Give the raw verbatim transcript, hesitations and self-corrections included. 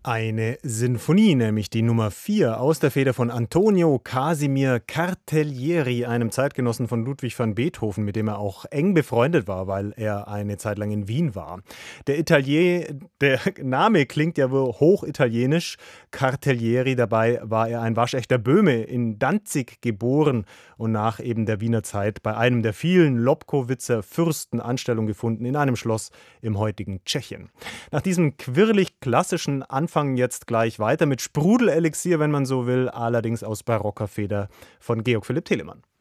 Eine Sinfonie, nämlich die Nummer vier aus der Feder von Antonio Casimir Cartellieri, einem Zeitgenossen von Ludwig van Beethoven, mit dem er auch eng befreundet war, weil er eine Zeit lang in Wien war. Der Italier, der Name klingt ja wohl hochitalienisch. Cartellieri, dabei war er ein waschechter Böhme, in Danzig geboren und nach eben der Wiener Zeit bei einem der vielen Lobkowitzer Fürsten Anstellung gefunden in einem Schloss im heutigen Tschechien. Nach diesem quirlig klassischen Anfang jetzt gleich weiter mit Sprudelelixier, wenn man so will, allerdings aus barocker Feder von Georg Philipp Telemann.